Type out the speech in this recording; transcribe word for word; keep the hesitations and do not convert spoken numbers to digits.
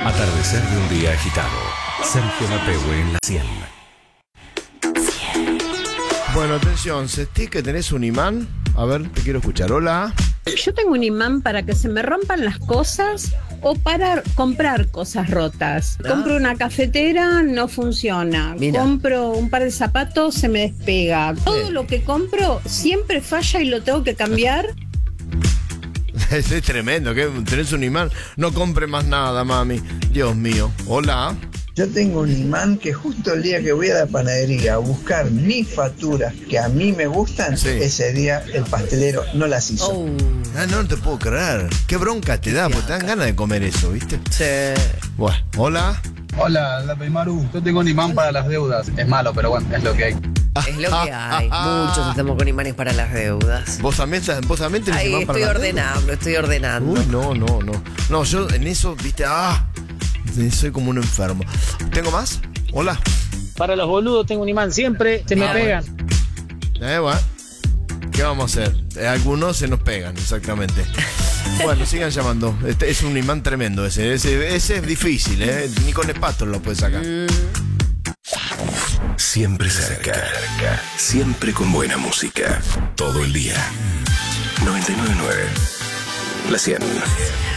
Atardecer de un día agitado. Sergio Napehue en la cien. Bueno, atención, sentí que tenés un imán. A ver, te quiero escuchar. Hola. Yo tengo un imán para que se me rompan las cosas o para comprar cosas rotas. Ah. Compro una cafetera, no funciona. Mira. Compro un par de zapatos, se me despega. Todo lo que compro siempre falla y lo tengo que cambiar. Es, es tremendo, que tenés un imán. No compre más nada, mami. Dios mío. Hola. Yo tengo un imán que justo el día que voy a la panadería a buscar mis facturas que a mí me gustan, Sí. ese día el pastelero no las hizo. Oh, Ah, no, no te puedo creer. Qué bronca te da, porque te dan ganas de comer eso, ¿viste? sí. Bueno, hola. Hola, la Maru. Yo tengo un imán para las deudas. Es malo, pero bueno, es lo que hay. Es lo que hay. Muchos estamos con imanes para las deudas. ¿Vos también, vos también tenés Ahí imán para estoy las deudas? ordenando, estoy ordenando. Uy, no, no, no. No, yo en eso, viste, ah, soy como un enfermo. ¿Tengo más? Hola. Para los boludos tengo un imán siempre, se me Ah, pegan. Eh, bueno. ¿Qué vamos a hacer? Eh, algunos se nos pegan, exactamente. Bueno, sigan llamando. Este es un imán tremendo ese. Ese, ese es difícil, ¿eh? Ni con espátula lo puedes sacar. Siempre cerca. Siempre con buena música. Todo el día. noventa y nueve punto nueve. La cien.